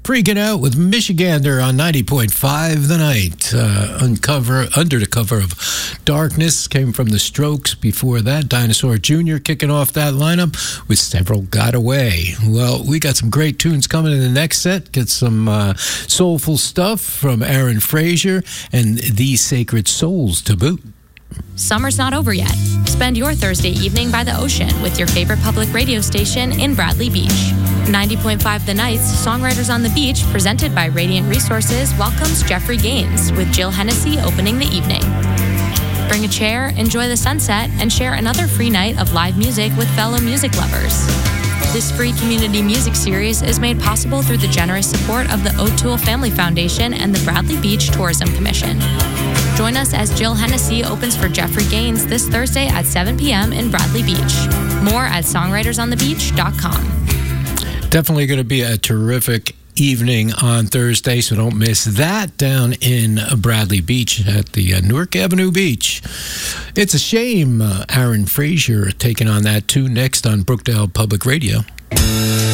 Freaking Out with Michigander on 90.5 The Night. Under the Cover of Darkness came from The Strokes. Before that, Dinosaur Jr. kicking off that lineup with Several Got Away. Well, we got some great tunes coming in the next set. Get some soulful stuff from Aaron Frazier and These Sacred Souls to boot. Summer's not over yet. Spend your Thursday evening by the ocean with your favorite public radio station in Bradley Beach. 90.5 The Night's Songwriters on the Beach, presented by Radiant Resources, welcomes Jeffrey Gaines, with Jill Hennessy opening the evening. Bring a chair, enjoy the sunset, and share another free night of live music with fellow music lovers. This free community music series is made possible through the generous support of the O'Toole Family Foundation and the Bradley Beach Tourism Commission. Join us as Jill Hennessy opens for Jeffrey Gaines this Thursday at 7 p.m. in Bradley Beach. More at songwritersonthebeach.com. Definitely going to be a terrific evening on Thursday, so don't miss that down in Bradley Beach at the Newark Avenue Beach. It's a shame Aaron Frazier taking on that too next on Brookdale Public Radio.